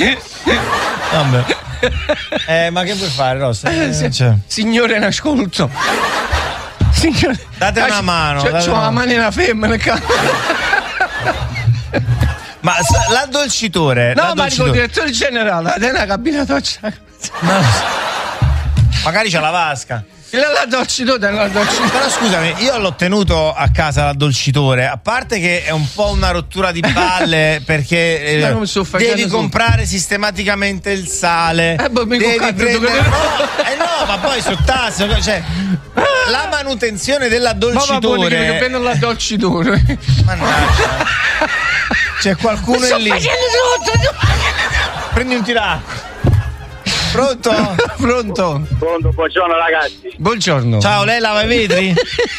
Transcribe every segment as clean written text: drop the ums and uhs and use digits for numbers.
Vabbè. Ma che vuoi fare, Rossa? Signore, in ascolto. Signore, date una mano. C'ho una mano in una femmina. Ma l'addolcitore. No, ma dico, direttore generale, è una cabina doccia. No. Magari c'ha la vasca. L'addolcitore. Però scusami, io l'ho tenuto a casa l'addolcitore, a parte che è un po' una rottura di balle perché devi comprare sistematicamente il sale, devi prendere no, ma poi sottasse, cioè la manutenzione dell'addolcitore. Che prendo l'addolcitore. Mannaggia. C'è qualcuno lì. Prendi un tiracco. Pronto? Pronto, buongiorno ragazzi. Buongiorno. Ciao, lei lava i vetri?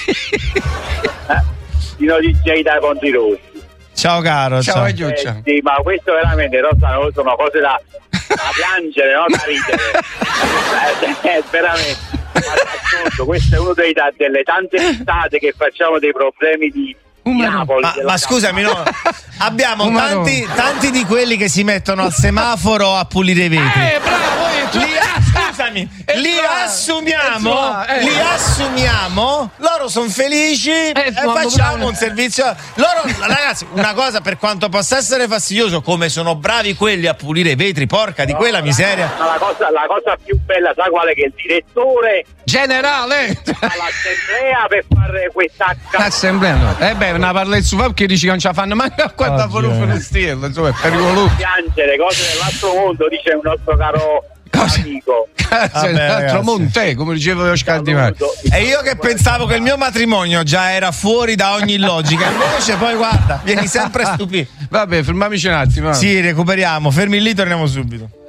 Di notizia da Ponti Rossi. Ciao caro. Ciao. Sì, ma questo veramente sono cose da piangere, no? Da ridere. Veramente. Questo è uno delle tante estate che facciamo dei problemi di Napoli. Ma scusami, no? Abbiamo tanti di quelli che si mettono al semaforo a pulire i vetri. Bravo! Scusami, li assumiamo, loro sono felici e facciamo un servizio. Loro, ragazzi, una cosa, per quanto possa essere fastidioso, come sono bravi quelli a pulire i vetri, porca di quella miseria. Ma la cosa più bella, sai quale? Che il direttore generale all'assemblea per fare questa assemblea, no. Una parla su che dici che non ce la fanno manca quando fuori un forestiero, insomma, è pericoloso. Piangere cose dell'altro mondo, dice un nostro caro amico. L'altro monte, come diceva Oscar Di Marzio. E io che pensavo che il mio matrimonio già era fuori da ogni logica, invece poi guarda, vieni sempre stupito. Vabbè, fermiamoci un attimo. Sì, recuperiamo, fermi lì, torniamo subito.